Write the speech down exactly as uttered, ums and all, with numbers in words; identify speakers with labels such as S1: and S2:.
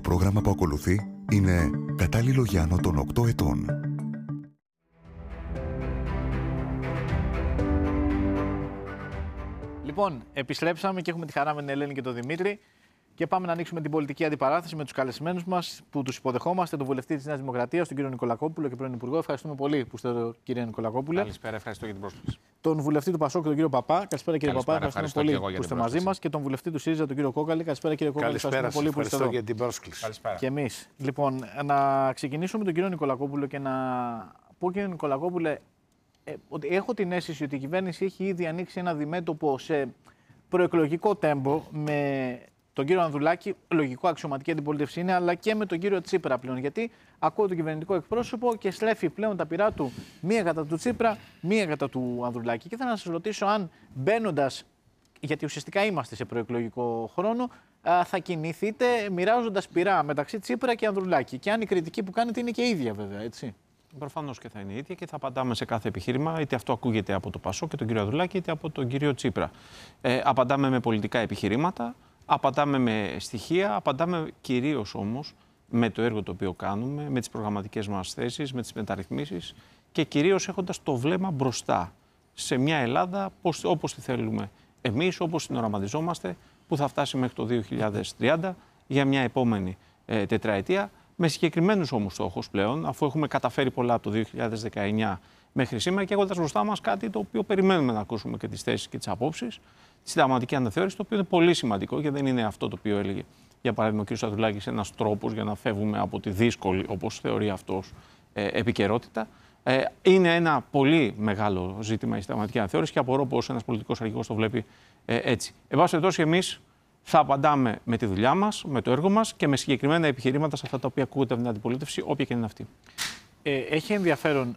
S1: πρόγραμμα που ακολουθεί είναι κατάλληλο για άνω των οκτώ ετών.
S2: Λοιπόν, επιστρέψαμε και έχουμε τη χαρά με την Ελένη και τον Δημήτρη και πάμε να ανοίξουμε την πολιτική αντιπαράθεση με τους καλεσμένους μας που τους υποδεχόμαστε, τον βουλευτή της Νέας Δημοκρατίας, τον κύριο Νικολακόπουλο και πρώην Υπουργό. Ευχαριστούμε πολύ που είστε εδώ, κύριε Νικολακόπουλε.
S3: Καλησπέρα, ευχαριστώ για την πρόσκληση.
S2: Τον βουλευτή του Πασόκ, τον κύριο Παπά. Καλησπέρα, κύριε
S3: Καλησπέρα,
S2: Παπά. Ευχαριστούμε πολύ
S3: ευχαριστώ
S2: που είστε μαζί μας. Και τον βουλευτή του ΣΥΡΙΖΑ, τον κύριο Κόκαλη. Καλησπέρα, κύριε Κόκαλη.
S4: Καλησπέρα,
S2: ευχαριστούμε πολύ που είστε εδώ.
S4: για την πρόσκληση.
S3: Καλησπέρα.
S2: Και εμείς. Λοιπόν, να ξεκινήσουμε με τον κύριο Νικολακόπουλο και να πω, κύριε Νικολακόπουλε, ε, ότι έχω την αίσθηση ότι η κυβέρνηση έχει ήδη ανοίξει ένα διμέτωπο σε προεκλογικό τέμπο με τον κύριο Ανδρουλάκη, λογικό αξιωματική αντιπολίτευση είναι, αλλά και με τον κύριο Τσίπρα πλέον. Γιατί ακούω τον κυβερνητικό εκπρόσωπο και στρέφει πλέον τα πυρά του μία κατά του Τσίπρα, μία κατά του Ανδρουλάκη. Και ήθελα να σας ρωτήσω αν μπαίνοντας, γιατί ουσιαστικά είμαστε σε προεκλογικό χρόνο, θα κινηθείτε μοιράζοντας πυρά μεταξύ Τσίπρα και Ανδρουλάκη. Και αν η κριτική που κάνετε είναι και ίδια, βέβαια, έτσι.
S3: Προφανώς και θα είναι ίδια και θα απαντάμε σε κάθε επιχείρημα, είτε αυτό ακούγεται από το Πασό και τον κύριο Ανδρουλάκη, είτε από τον κύριο Τσίπρα. Ε, απαντάμε με πολιτικά επιχειρήματα, απαντάμε με στοιχεία, απαντάμε κυρίως όμως με το έργο το οποίο κάνουμε, με τις προγραμματικές μας θέσεις, με τις μεταρρυθμίσεις και κυρίως έχοντας το βλέμμα μπροστά σε μια Ελλάδα όπως τη θέλουμε εμείς, όπως την οραματιζόμαστε, που θα φτάσει μέχρι το δύο χιλιάδες τριάντα για μια επόμενη ε, τετραετία, με συγκεκριμένους όμως στόχους πλέον, αφού έχουμε καταφέρει πολλά από το δύο χιλιάδες δεκαεννιά μέχρι σήμερα και έχοντας μπροστά μας κάτι το οποίο περιμένουμε να ακούσουμε και τις θέσεις και τις απόψεις, τη συνταγματική αναθεώρηση, το οποίο είναι πολύ σημαντικό και δεν είναι αυτό το οποίο έλεγε, για παράδειγμα, ο κ. Ανδρουλάκης, ένας τρόπος για να φεύγουμε από τη δύσκολη, όπως θεωρεί αυτός, ε, επικαιρότητα. Ε, είναι ένα πολύ μεγάλο ζήτημα η συνταγματική αναθεώρηση και απορώ πως ένας πολιτικός αρχηγός το βλέπει ε, έτσι. Εν πάση περιπτώσει, εμείς θα απαντάμε με τη δουλειά μας, με το έργο μας και με συγκεκριμένα επιχειρήματα σε αυτά τα οποία ακούγονται από την αντιπολίτευση, όποια και είναι αυτή.
S2: Ε, έχει ενδιαφέρον